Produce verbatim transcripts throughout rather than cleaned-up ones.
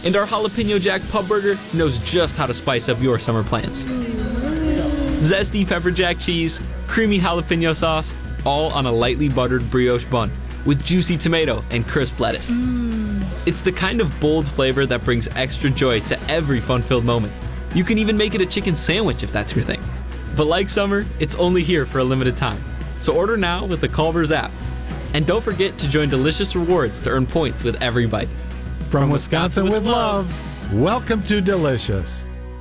And our Jalapeno Jack Pub Burger knows just how to spice up your summer plans. Zesty pepper jack cheese, creamy jalapeno sauce, all on a lightly buttered brioche bun with juicy tomato and crisp lettuce. Mm. It's the kind of bold flavor that brings extra joy to every fun-filled moment. You can even make it a chicken sandwich if that's your thing. But like summer, it's only here for a limited time. So order now with the Culver's app. And don't forget to join Delicious Rewards to earn points with every bite. From, From Wisconsin, Wisconsin with love, welcome to Delicious.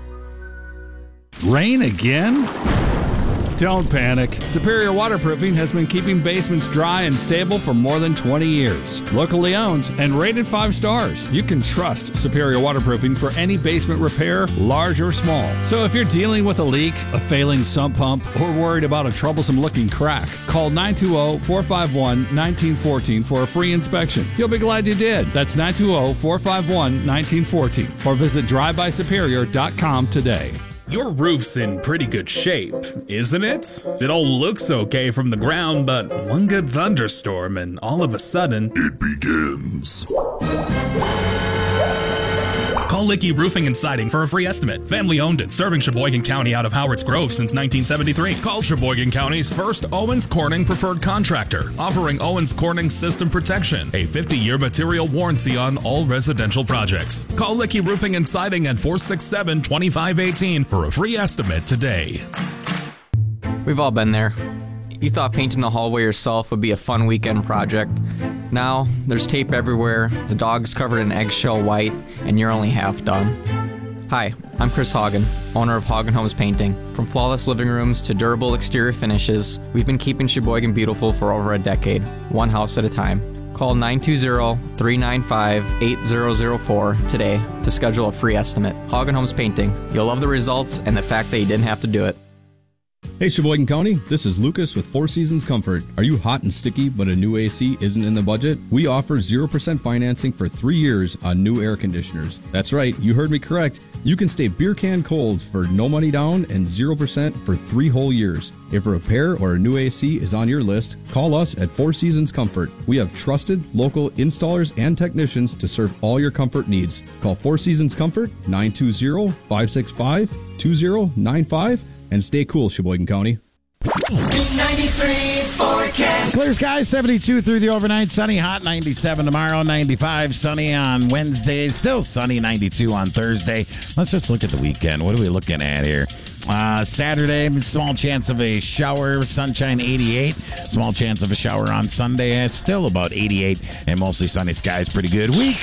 Rain again? Don't panic. Superior Waterproofing has been keeping basements dry and stable for more than twenty years. Locally owned and rated five stars. You can trust Superior Waterproofing for any basement repair, large or small. So if you're dealing with a leak, a failing sump pump, or worried about a troublesome looking crack, call nine two zero, four five one, one nine one four for a free inspection. You'll be glad you did. That's nine two zero, four five one, one nine one four or visit drive by superior dot com today. Your roof's in pretty good shape, isn't it? It all looks okay from the ground, but one good thunderstorm and all of a sudden, it begins. Call Licky Roofing and Siding for a free estimate. Family owned and serving Sheboygan County out of Howard's Grove since nineteen seventy-three. Call Sheboygan County's first Owens Corning preferred contractor, offering Owens Corning System Protection, a fifty-year material warranty on all residential projects. Call Licky Roofing and Siding at four six seven, two five one eight for a free estimate today. We've all been there. You thought painting the hallway yourself would be a fun weekend project. Now, there's tape everywhere, the dog's covered in eggshell white, and you're only half done. Hi, I'm Chris Hagen, owner of Hagen Homes Painting. From flawless living rooms to durable exterior finishes, we've been keeping Sheboygan beautiful for over a decade, one house at a time. Call nine two zero, three nine five, eight zero zero four today to schedule a free estimate. Hagen Homes Painting. You'll love the results and the fact that you didn't have to do it. Hey Sheboygan County, this is Lucas with Four Seasons Comfort. Are you hot and sticky but a new A C isn't in the budget? We offer zero percent financing for three years on new air conditioners. That's right, you heard me correct. You can stay beer can cold for no money down and zero percent for three whole years. If a repair or a new A C is on your list, call us at Four Seasons Comfort. We have trusted local installers and technicians to serve all your comfort needs. Call Four Seasons Comfort, nine two zero, five six five, two zero nine five, and stay cool, Sheboygan County. ninety-three forecast. Clear skies, seventy-two through the overnight. Sunny, hot, ninety-seven tomorrow, ninety-five. Sunny on Wednesday. Still sunny, ninety-two on Thursday. Let's just look at the weekend. What are we looking at here? Uh, Saturday, small chance of a shower, sunshine eighty-eight. Small chance of a shower on Sunday. It's still about eighty-eight and mostly sunny skies. Pretty good week.